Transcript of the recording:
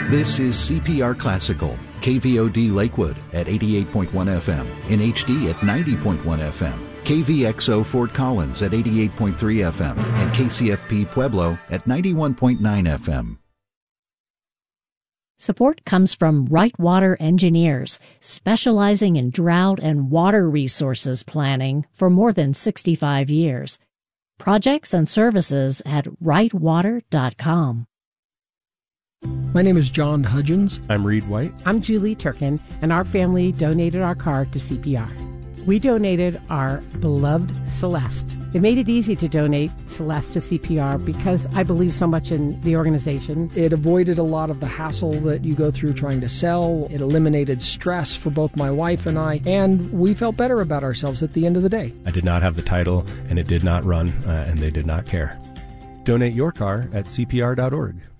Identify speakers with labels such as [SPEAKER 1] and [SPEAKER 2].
[SPEAKER 1] This is CPR Classical, KVOD Lakewood at 88.1 FM, in HD at 90.1 FM, KVXO Fort Collins at 88.3 FM, and KCFP Pueblo at 91.9 FM.
[SPEAKER 2] Support comes from Wright Water Engineers, specializing in drought and water resources planning for more than 65 years. Projects and services at wrightwater.com.
[SPEAKER 3] My name is John Hudgens.
[SPEAKER 4] I'm Reed White.
[SPEAKER 5] I'm Julie Turkin, and our family donated our car to CPR. We donated our beloved Celeste. It made it easy to donate Celeste to CPR because I believe so much in the organization.
[SPEAKER 3] It avoided a lot of the hassle that you go through trying to sell. It eliminated stress for both my wife and I, and we felt better about ourselves at the end of the day.
[SPEAKER 4] I did not have the title, and it did not run, and they did not care. Donate your car at CPR.org.